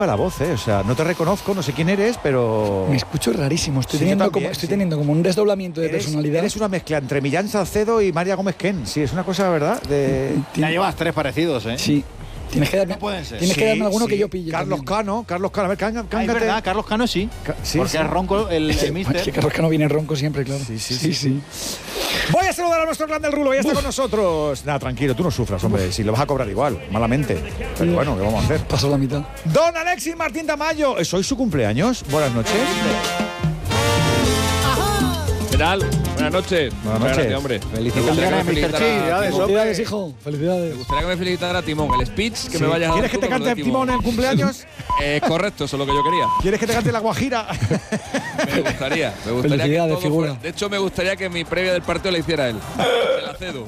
la voz, o sea, no te reconozco, no sé quién eres, pero... Me escucho rarísimo, estoy Sí, teniendo como un desdoblamiento de personalidad. Eres una mezcla entre Millán Salcedo y María Gómez Ken, sí, es una cosa, ¿verdad? Ya llevas 3 parecidos, ¿eh? Sí. Tienes que darme, no pueden ser. tienes que darme alguno que yo pille. Carlos Cano, a ver, cángate. Es verdad, Carlos Cano sí. Porque es ronco el míster. Es que Carlos Cano viene ronco siempre, claro. Sí. Voy a saludar a nuestro gran del Rulo, ya está con nosotros. Nada, tranquilo, tú no sufras, hombre, si lo vas a cobrar igual, malamente. Pero bueno, ¿qué vamos a hacer? Pasó la mitad. Don Alexis Martín Tamayo, ¿es hoy su cumpleaños? Buenas noches. ¿Qué tal? Buenas noches. Buenas noches. Gracias, hombre. Felicidades, hijo. Felicidades. Me gustaría que me felicitara Timón. El speech que me vayas a dar. ¿Quieres que te cante Timón en el cumpleaños? Correcto, eso es lo que yo quería. ¿Quieres que te cante la Guajira? Me gustaría Felicidades, que figura. De hecho, me gustaría que mi previa del partido la hiciera él. Se la cedo.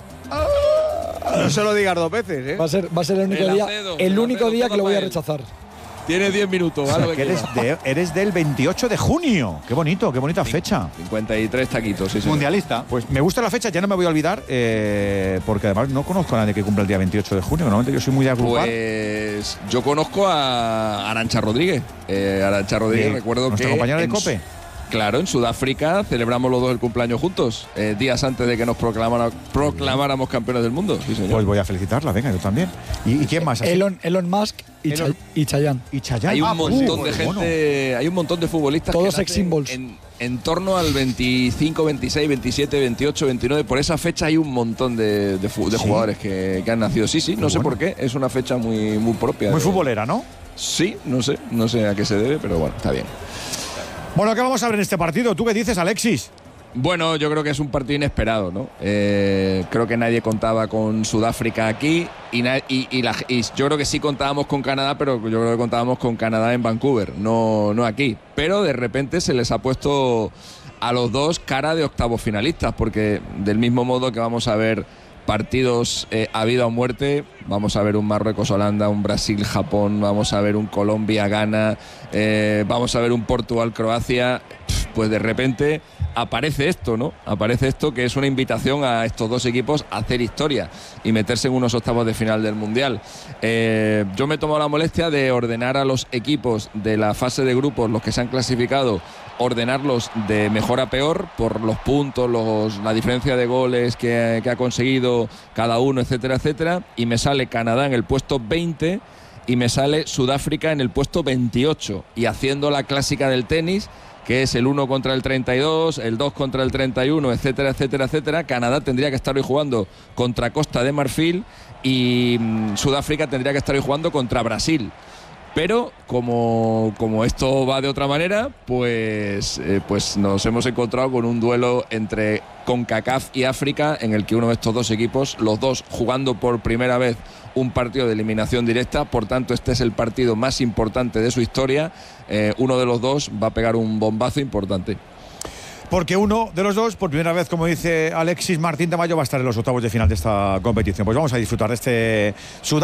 No se lo digas 2 veces, ¿eh? Va a ser el único día que lo voy a rechazar. Tienes 10 minutos. O sea, que eres del 28 de junio. Qué bonita fecha. 53 taquitos, sí. Mundialista. Pues me gusta la fecha, ya no me voy a olvidar, porque además no conozco a nadie que cumpla el día 28 de junio. Normalmente yo soy muy de agrupar. Pues yo conozco a Arantxa Rodríguez. Arantxa Rodríguez, Bien. recuerdo ¿Nuestra que... compañera de COPE? Claro, en Sudáfrica celebramos los 2 el cumpleaños juntos, días antes de que nos proclamáramos campeones del mundo. Sí, señor. Pues voy a felicitarla, venga, yo también. ¿Y quién más? Elon Musk y Chayanne. Y Chayanne. Hay un montón de gente, bueno. hay un montón de futbolistas todos que sex symbols. en torno al 25, 26, 27, 28, 29. Por esa fecha hay un montón de jugadores que han nacido. Sí, no sé por qué. Es una fecha muy propia. Muy futbolera, ¿no? Sí, no sé a qué se debe, pero bueno, está bien. Bueno, ¿qué vamos a ver en este partido? ¿Tú qué dices, Alexis? Bueno, yo creo que es un partido inesperado, ¿no? Creo que nadie contaba con Sudáfrica aquí y yo creo que sí contábamos con Canadá, pero yo creo que contábamos con Canadá en Vancouver, no aquí. Pero de repente se les ha puesto a los dos cara de octavos finalistas, porque del mismo modo que vamos a ver partidos a vida o muerte, vamos a ver un Marruecos-Holanda, un Brasil-Japón, vamos a ver un Colombia-Ghana, vamos a ver un Portugal-Croacia, pues de repente aparece esto, ¿no? Aparece esto que es una invitación a estos dos equipos a hacer historia y meterse en unos octavos de final del Mundial. Yo me he tomado la molestia de ordenar a los equipos de la fase de grupos, los que se han clasificado, ordenarlos de mejor a peor por los puntos, la diferencia de goles que ha conseguido cada uno, etcétera, etcétera, y me sale Canadá en el puesto 20 y me sale Sudáfrica en el puesto 28, y haciendo la clásica del tenis, que es el 1 contra el 32, el 2 contra el 31, etcétera, etcétera, etcétera. Canadá tendría que estar hoy jugando contra Costa de Marfil y Sudáfrica tendría que estar hoy jugando contra Brasil. Pero como esto va de otra manera, pues nos hemos encontrado con un duelo entre CONCACAF y África, en el que uno de estos dos equipos, los dos jugando por primera vez un partido de eliminación directa. Por tanto, este es el partido más importante de su historia. Uno de los dos va a pegar un bombazo importante. Porque uno de los dos, por primera vez, como dice Alexis Martín Tamayo, va a estar en los octavos de final de esta competición. Pues vamos a disfrutar de este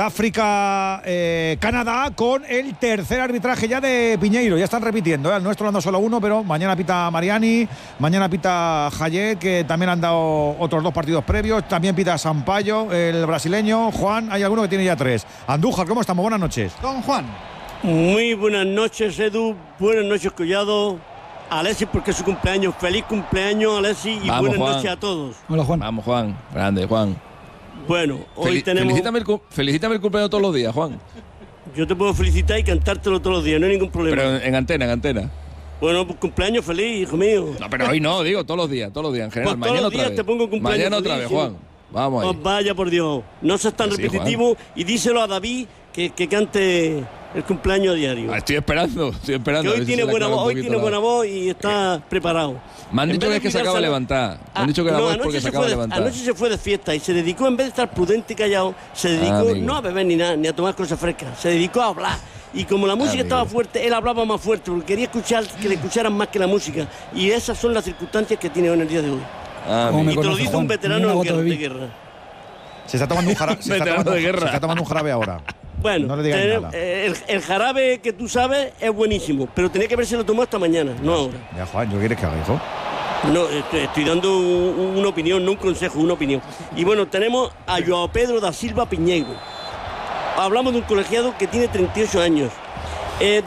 Sudáfrica-Canadá con el tercer arbitraje ya de Piñeiro. Ya están repitiendo, el nuestro dando solo uno, pero mañana pita Mariani, mañana pita Jayet, que también han dado otros 2 partidos previos. También pita Sampaio, el brasileño. Juan, hay alguno que tiene ya 3. Andújar, ¿cómo estamos? Buenas noches. Don Juan. Muy buenas noches, Edu. Buenas noches, Collado. Alexis, porque es su cumpleaños. Feliz cumpleaños, Alexis, y vamos, buenas Juan. noches a todos. Hola, Juan. Vamos, Juan. Grande, Juan. Bueno, hoy tenemos... Felicítame el cumpleaños todos los días, Juan. Yo te puedo felicitar y cantártelo todos los días, no hay ningún problema. Pero en antena. Bueno, pues cumpleaños feliz, hijo mío. No, pero hoy no, digo, todos los días, en general. Pues Mañana todos los otra días vez. te pongo cumpleaños Mañana otra feliz, vez, Juan. Vamos ahí. Oh, vaya por Dios. No seas tan Sí, repetitivo y díselo a David que cante el cumpleaños diario. Estoy esperando. Que hoy tiene buena voz, y está preparado. Me han dicho que es que se acaba de levantar. Me han dicho que la voz es porque se acaba de levantar. Anoche se fue de fiesta y se dedicó, en vez de estar prudente y callado, se dedicó no a beber ni nada, ni a tomar cosas frescas. Se dedicó a hablar. Y como la música estaba fuerte, él hablaba más fuerte, porque quería que le escucharan más que la música. Y esas son las circunstancias que tiene hoy en el día de hoy. Y te lo dice un veterano de guerra. Se está tomando un jarabe. Se está tomando un jarabe ahora. Bueno, no le digáis nada. El jarabe que tú sabes es buenísimo, pero tenía que haberse lo tomado esta mañana, no ahora. Ya, Juan, ¿yo quieres que haga, hijo? No, estoy dando una opinión, no un consejo, una opinión. Y bueno, tenemos a Joao Pedro da Silva Piñeiro. Hablamos de un colegiado que tiene 38 años.